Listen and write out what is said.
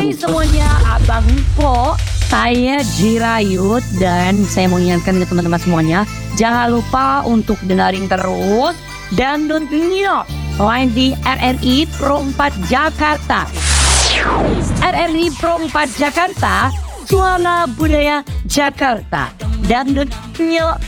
Hai semuanya, Abang Po. Saya Jirayut dan saya mau ingatkan ke teman-teman semuanya, jangan lupa untuk dengerin terus Dangdut Nyok live di RRI Pro 4 Jakarta. RRI Pro 4 Jakarta, Suara Budaya Jakarta. Dangdut Nyok